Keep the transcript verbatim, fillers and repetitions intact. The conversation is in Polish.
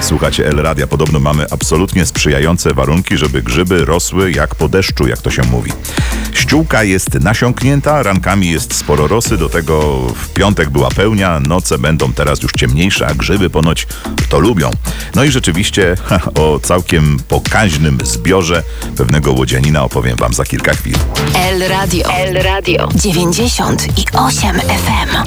słuchacie El Radia. Podobno mamy absolutnie sprzyjające warunki, żeby grzyby rosły jak po deszczu, jak to się mówi. Ściółka jest nasiąknięta, rankami jest sporo rosy, do tego w piątek była pełnia, noce będą teraz już ciemniejsze, a grzyby ponoć to lubią. No i rzeczywiście ha, o całkiem pokaźnym zbiorze pewnego łodzianina opowiem wam za kilka chwil. El Radio. El Radio. dziewięćdziesiąt i osiem F M.